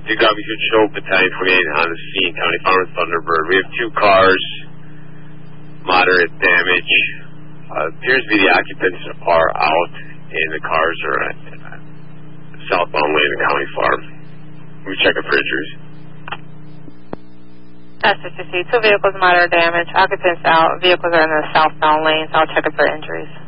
Dugabi Patrol Battalion 28 on the scene, County Farm Thunderbird. We have 2 cars, moderate damage. Appears to be the occupants are out, and the cars are at southbound lane of County Farm. We check it for injuries. S-52, 2 vehicles, moderate damage. Occupants out. Vehicles are in the southbound lanes. I'll check it for injuries.